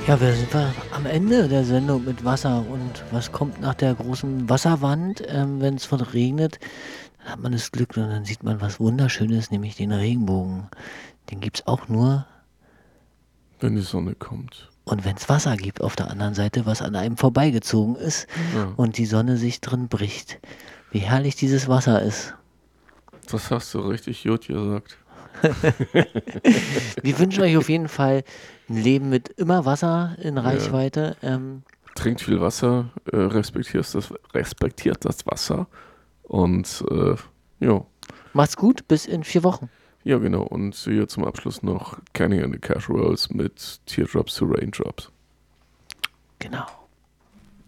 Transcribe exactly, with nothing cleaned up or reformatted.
Ja, wir sind wir am Ende der Sendung mit Wasser. Und was kommt nach der großen Wasserwand, ähm, wenn es von regnet? Dann hat man das Glück und dann sieht man was Wunderschönes, nämlich den Regenbogen. Den gibt's auch nur, Wenn die Sonne kommt. und wenn es Wasser gibt auf der anderen Seite, was an einem vorbeigezogen ist Ja, und die Sonne sich drin bricht. Wie herrlich dieses Wasser ist. das hast du richtig gut gesagt. Wir wünschen euch auf jeden Fall ein Leben mit immer Wasser in Ja. Reichweite. Ähm, Trinkt viel Wasser, äh, respektiert das, respektiert das Wasser und äh, ja. macht's gut, bis in vier Wochen. Ja, genau. Und hier zum Abschluss noch Kenny and the Casuals mit Teardrops to Raindrops. Genau.